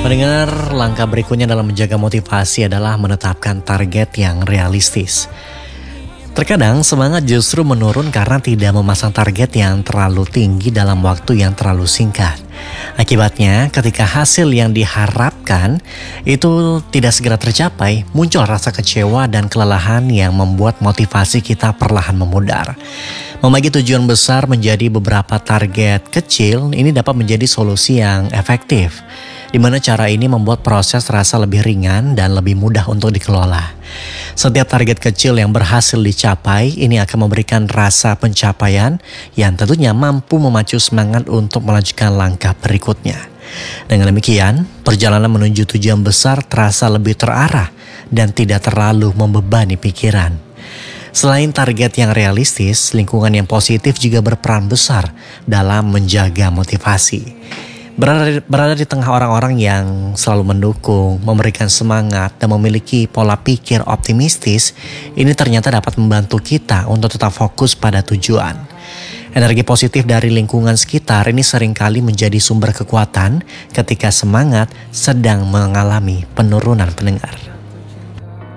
Mendengar langkah berikutnya dalam menjaga motivasi adalah menetapkan target yang realistis. Terkadang semangat justru menurun karena tidak memasang target yang terlalu tinggi dalam waktu yang terlalu singkat. Akibatnya, ketika hasil yang diharapkan itu tidak segera tercapai, muncul rasa kecewa dan kelelahan yang membuat motivasi kita perlahan memudar. Membagi tujuan besar menjadi beberapa target kecil ini dapat menjadi solusi yang efektif, di mana cara ini membuat proses terasa lebih ringan dan lebih mudah untuk dikelola. Setiap target kecil yang berhasil dicapai ini akan memberikan rasa pencapaian yang tentunya mampu memacu semangat untuk melanjutkan langkah berikutnya. Dengan demikian, perjalanan menuju tujuan besar terasa lebih terarah dan tidak terlalu membebani pikiran. Selain target yang realistis, lingkungan yang positif juga berperan besar dalam menjaga motivasi. Berada di tengah orang-orang yang selalu mendukung, memberikan semangat, dan memiliki pola pikir optimistis, ini ternyata dapat membantu kita untuk tetap fokus pada tujuan. Energi positif dari lingkungan sekitar ini seringkali menjadi sumber kekuatan ketika semangat sedang mengalami penurunan pendengar.